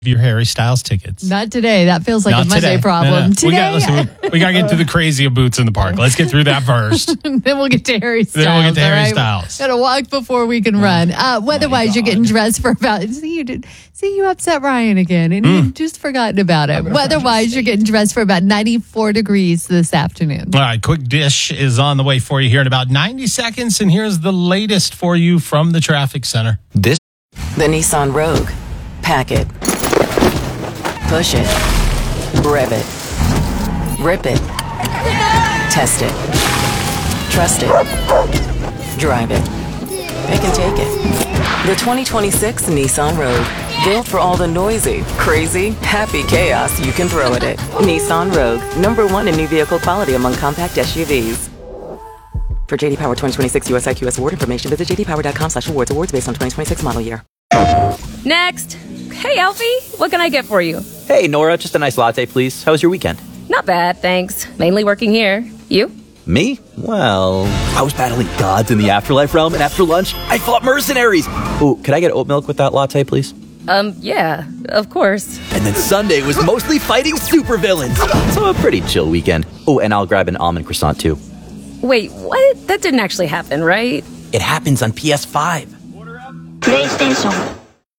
Your Harry Styles tickets. Not today. That feels like Not a Monday today. problem. No. Today, We got to get to the crazy of Boots in the Park. Let's get through that first. then we'll get to Harry Styles. Then we'll get to Harry all right? Styles. Gotta walk before we can run. Weather-wise, you're getting dressed for about. See, you upset Ryan again, and you just forgotten about it. Weather-wise, you're getting dressed for about 94 degrees this afternoon. All right, Quick Dish is on the way for you here in about 90 seconds, and here's the latest for you from the traffic center. The Nissan Rogue. Pack it. Push it. Rev it. Rip it. Test it. Trust it. Drive it. Pick and take it. The 2026 Nissan Rogue. Built for all the noisy, crazy, happy chaos you can throw at it. Nissan Rogue. #1 in new vehicle quality among compact SUVs. For JD Power 2026 US IQS award information, visit jdpower.com/awards. Awards based on 2026 model year. Next. Hey, Alfie, what can I get for you? Hey, Nora, just a nice latte, please. How was your weekend? Not bad, thanks. Mainly working here. You? Me? Well, I was battling gods in the afterlife realm, and after lunch, I fought mercenaries. Oh, could I get oat milk with that latte, please? Yeah, of course. And then Sunday was mostly fighting supervillains. So a pretty chill weekend. Oh, and I'll grab an almond croissant, too. Wait, what? That didn't actually happen, right? It happens on PS5. PlayStation.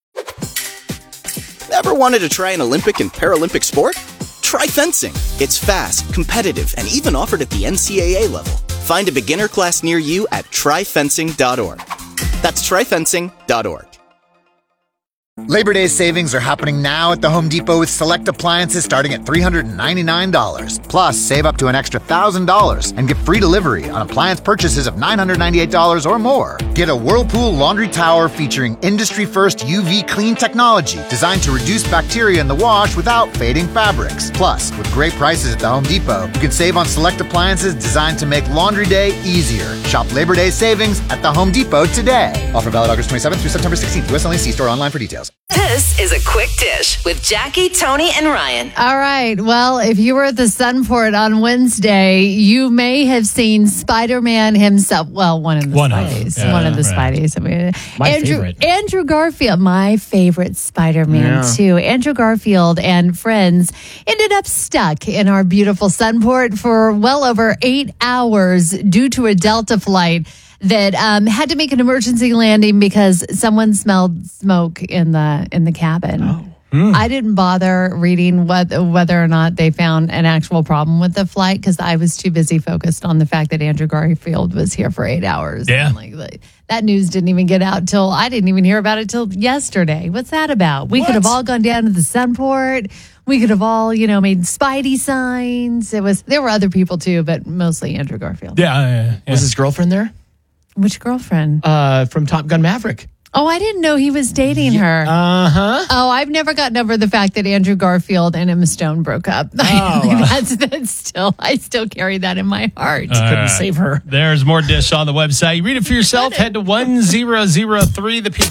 Ever wanted to try an Olympic and Paralympic sport? Try fencing. It's fast, competitive, and even offered at the NCAA level. Find a beginner class near you at tryfencing.org. That's tryfencing.org. Labor Day savings are happening now at the Home Depot with select appliances starting at $399. Plus, save up to an extra $1,000 and get free delivery on appliance purchases of $998 or more. Get a Whirlpool laundry tower featuring industry-first UV clean technology designed to reduce bacteria in the wash without fading fabrics. Plus, with great prices at the Home Depot, you can save on select appliances designed to make laundry day easier. Shop Labor Day savings at the Home Depot today. Offer valid August 27th through September 16th. U.S. only. See store online for details. This is a Quick Dish with Jackie, Tony, and Ryan. All right. Well, if you were at the Sunport on Wednesday, you may have seen Spider-Man himself. Well, one of the Spideys. One of the Spideys. I mean, my favorite. Andrew Garfield, my favorite Spider-Man, too. Andrew Garfield and friends ended up stuck in our beautiful Sunport for well over 8 hours due to a Delta flight that had to make an emergency landing because someone smelled smoke in the cabin. Oh. I didn't bother reading whether or not they found an actual problem with the flight because I was too busy focused on the fact that Andrew Garfield was here for 8 hours. Yeah. That news didn't even get out I didn't even hear about it till yesterday. What's that about? We could have all gone down to the Sunport. We could have all, made Spidey signs. There were other people too, but mostly Andrew Garfield. Yeah. Was his girlfriend there? Which girlfriend? From Top Gun Maverick. Oh, I didn't know he was dating her. Uh-huh. Oh, I've never gotten over the fact that Andrew Garfield and Emma Stone broke up. I still carry that in my heart. Couldn't save her. There's more Dish on the website. You read it for yourself. Head to 1003 The People.